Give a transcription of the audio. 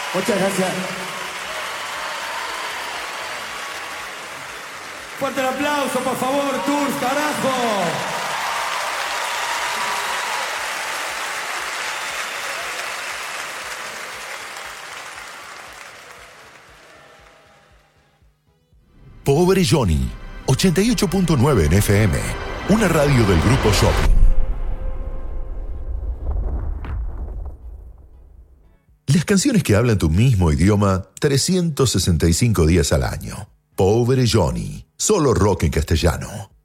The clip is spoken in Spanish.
Muchas gracias. Fuerte el aplauso, por favor, Tours, carajo. Pobre Johnny, 88.9 en FM, una radio del Grupo Shopping. Las canciones que hablan tu mismo idioma 365 días al año. Pobre Johnny, solo rock en castellano.